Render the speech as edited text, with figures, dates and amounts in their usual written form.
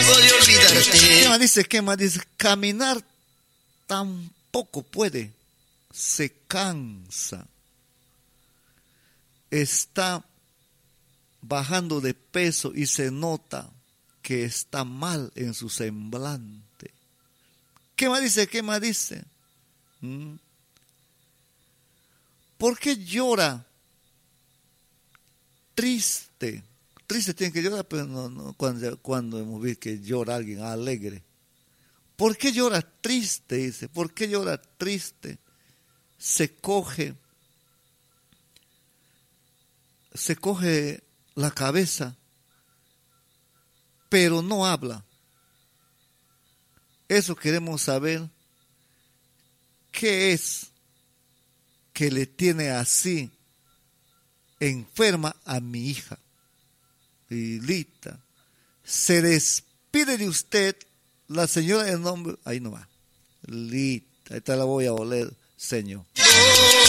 tiempo de olvidarte. ¿Qué más dice? ¿Qué más dice? Caminar tampoco puede, se cansa. Está bajando de peso y se nota que está mal en su semblante. ¿Qué más dice? ¿Qué más dice? ¿Por qué llora? Triste. Triste tiene que llorar, pero no cuando hemos visto que llora alguien alegre. ¿Por qué llora triste? Dice. ¿Por qué llora triste? Se coge la cabeza, pero no habla. Eso queremos saber. ¿Qué es que le tiene así enferma a mi hija? Y Lita, se despide de usted la señora del nombre, ahí no va, Lita, esta la voy a oler, señor.